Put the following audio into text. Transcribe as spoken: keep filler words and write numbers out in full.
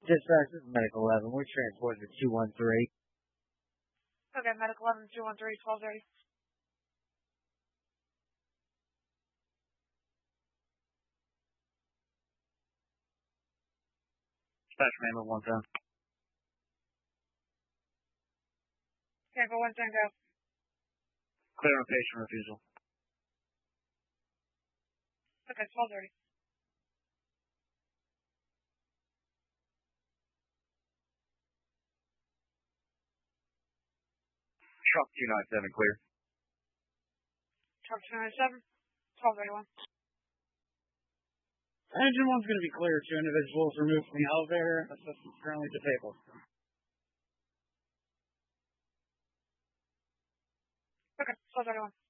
Dispatch, this is Medical eleven. We're transported to two one three. Okay, Medical eleven, two one three, twelve thirty. Dispatch, man, one time. Tango one, Tango. Clear on patient refusal. Okay, twelve thirty. Truck two nine seven, clear. Truck two nine seven, twelve thirty-one. Engine one's going to be clear. Two individuals removed from the elevator. Assistance currently disabled. Okay, twelve thirty-one.